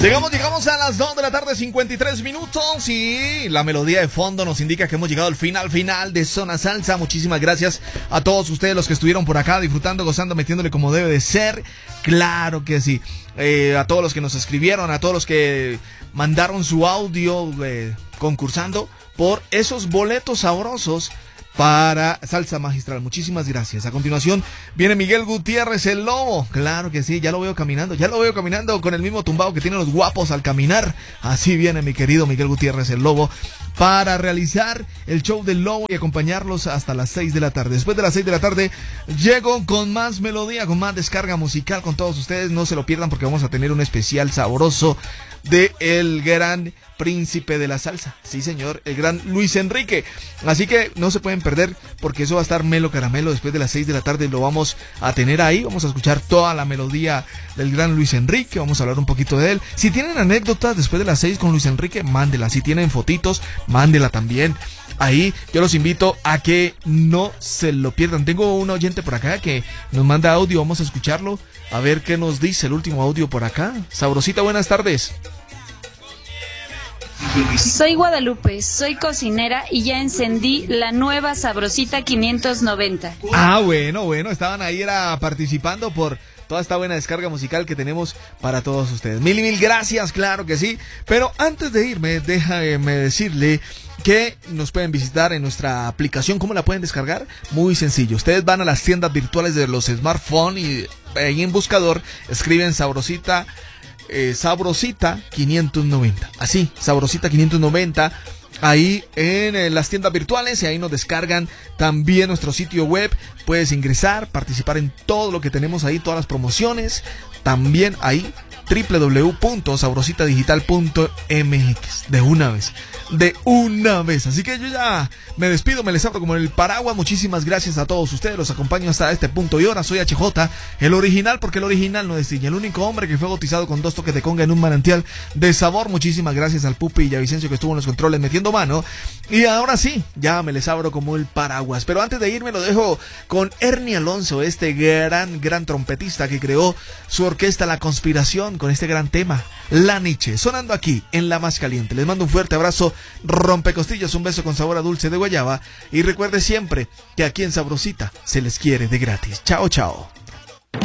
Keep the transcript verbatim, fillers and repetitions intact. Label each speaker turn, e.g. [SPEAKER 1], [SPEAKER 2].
[SPEAKER 1] Llegamos, llegamos a las dos de la tarde, cincuenta y tres minutos, y la melodía de fondo nos indica que hemos llegado al final, final de Zona Salsa. Muchísimas gracias a todos ustedes los que estuvieron por acá disfrutando, gozando, metiéndole como debe de ser. Claro que sí. Eh, a todos los que nos escribieron, a todos los que mandaron su audio eh, concursando por esos boletos sabrosos para Salsa Magistral. Muchísimas gracias. A continuación viene Miguel Gutiérrez, el Lobo. Claro que sí, ya lo veo caminando, ya lo veo caminando con el mismo tumbado que tienen los guapos al caminar. Así viene mi querido Miguel Gutiérrez, el Lobo, para realizar el show del Lobo y acompañarlos hasta las seis de la tarde. Después de las seis de la tarde llego con más melodía, con más descarga musical con todos ustedes. No se lo pierdan porque vamos a tener un especial sabroso de el gran príncipe de la salsa, sí señor, el gran Luis Enrique. Así que no se pueden perder porque eso va a estar melo caramelo. Después de las seis de la tarde lo vamos a tener ahí. Vamos a escuchar toda la melodía del gran Luis Enrique. Vamos a hablar un poquito de él. Si tienen anécdotas después de las seis con Luis Enrique, mándela. Si tienen fotitos, mándela también. Ahí yo los invito a que no se lo pierdan. Tengo un oyente por acá que nos manda audio. Vamos a escucharlo, a ver qué nos dice el último audio por acá. Sabrosita, buenas tardes.
[SPEAKER 2] Soy Guadalupe, soy cocinera y ya encendí la nueva Sabrosita quinientos noventa.
[SPEAKER 1] Ah, bueno, bueno, estaban ahí era participando por toda esta buena descarga musical que tenemos para todos ustedes. Mil y mil gracias, claro que sí. Pero antes de irme, déjame decirle que nos pueden visitar en nuestra aplicación. ¿Cómo la pueden descargar? Muy sencillo. Ustedes van a las tiendas virtuales de los smartphones y ahí en buscador escriben Sabrosita Eh, Sabrosita quinientos noventa, así, Sabrosita quinientos noventa, ahí en eh, las tiendas virtuales, y ahí nos descargan también nuestro sitio web. Puedes ingresar, participar en todo lo que tenemos ahí, todas las promociones, también ahí doble u doble u doble u punto sabrosita digital punto m x. De una vez, de una vez. Así que yo ya me despido, me les abro como en el paraguas. Muchísimas gracias a todos ustedes, los acompaño hasta este punto y hora. Soy H J, el original, porque el original no destiñe, el único hombre que fue bautizado con dos toques de conga en un manantial de sabor. Muchísimas gracias al Pupi y a Vicencio que estuvo en los controles metiendo mano. Y ahora sí, ya me les abro como el paraguas. Pero antes de irme lo dejo con Ernie Alonso, este gran, gran trompetista que creó su orquesta La Conspiración, con este gran tema, La Niche, sonando aquí en La Más Caliente. Les mando un fuerte abrazo, rompecostillas, un beso con sabor a dulce de guayaba, y recuerde siempre que aquí en Sabrosita se les quiere de gratis. Chao, chao.